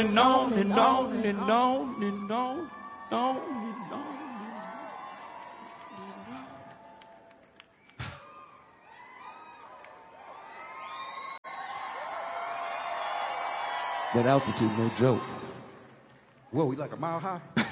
and on and on and on and on and on. That altitude, no joke. Whoa, we like a mile high?